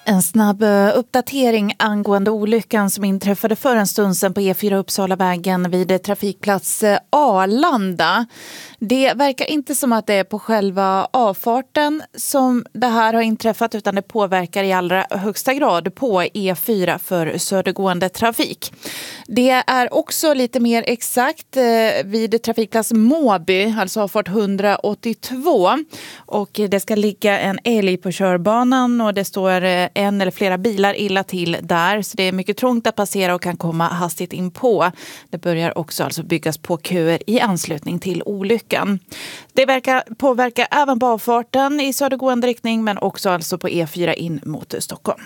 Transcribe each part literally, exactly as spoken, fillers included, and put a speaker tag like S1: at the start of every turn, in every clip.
S1: En snabb uppdatering angående olyckan som inträffade för en stund sedan på E fyra Uppsalavägen vid trafikplats Arlanda. Det verkar inte som att det är på själva avfarten som det här har inträffat, utan det påverkar i allra högsta grad på E fyra för södergående trafik. Det är också lite mer exakt vid trafikplats Måby, alltså avfart hundraåttiotvå. Och det ska ligga en älg på körbanan och det står en eller flera bilar illa till där. Så det är mycket trångt att passera och kan komma hastigt in på. Det börjar också alltså byggas på köer i anslutning till olyckan. Det verkar påverka även på avfarten i södergående riktning, men också alltså på E fyra in mot Stockholm.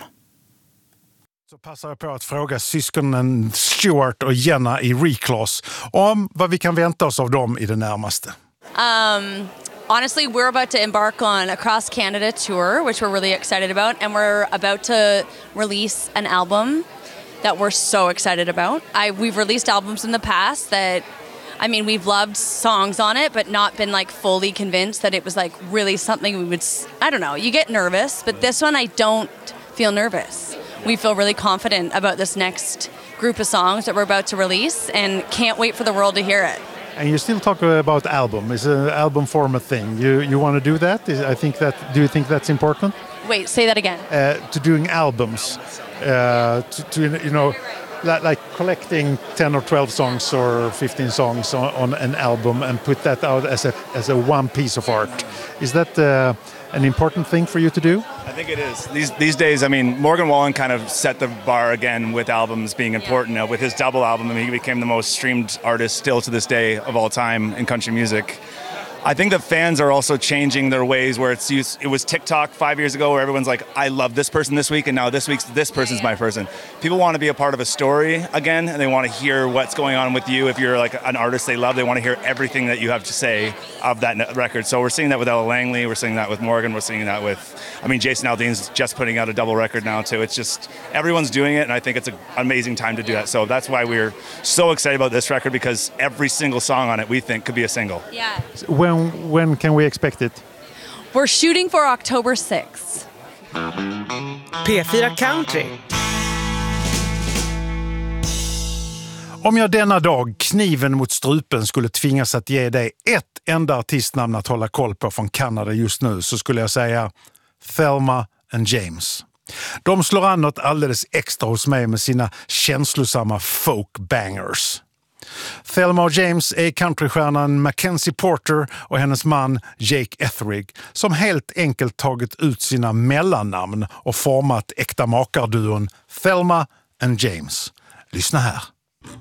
S2: Så passar jag på att fråga syskonen Stuart och Jenna i Reclass om vad vi kan vänta oss av dem i det närmaste.
S3: Um... Honestly, we're about to embark on a cross Canada tour, which we're really excited about, and we're about to release an album that we're so excited about. I, we've released albums in the past that, I mean, we've loved songs on it, but not been like fully convinced that it was like really something we would, I don't know, you get nervous, but this one I don't feel nervous. We feel really confident about this next group of songs that we're about to release and can't wait for the world to hear it.
S2: And you still talk about album. Is an album form a thing? You you want to do that? Is, I think that. Do you think that's important?
S3: Wait, say that again.
S2: Uh, to doing albums, uh, to, to you know, like, like collecting ten or twelve songs or fifteen songs on, on an album and put that out as a as a one piece of art. Is that uh, an important thing for you to do?
S4: I think it is. These these days, I mean, Morgan Wallen kind of set the bar again with albums being important. Yeah. Uh, with his double album, I mean, he became the most streamed artist still to this day of all time in country music. I think the fans are also changing their ways where it's used, it was TikTok five years ago where everyone's like, I love this person this week, and now this week's this person's my person. People want to be a part of a story again, and they want to hear what's going on with you. If you're like an artist they love, they want to hear everything that you have to say of that record. So we're seeing that with Ella Langley, we're seeing that with Morgan, we're seeing that with, I mean, Jason Aldean's just putting out a double record now too. It's just, everyone's doing it, and I think it's an amazing time to do that. So that's why we're so excited about this record, because every single song on it we think could be a single.
S3: Yeah.
S2: When when can we expect it?
S3: We're shooting for October sixth.
S5: P fyra Country.
S2: Om jag denna dag, kniven mot strupen, skulle tvingas att ge dig ett enda artistnamn att hålla koll på från Kanada just nu, så skulle jag säga Thelma and James. De slår an något alldeles extra hos mig med sina känslosamma folk bangers. Thelma och James är countrystjärnan Mackenzie Porter och hennes man Jake Etheridge, som helt enkelt tagit ut sina mellannamn och format äkta makarduon Thelma and James. Lyssna här.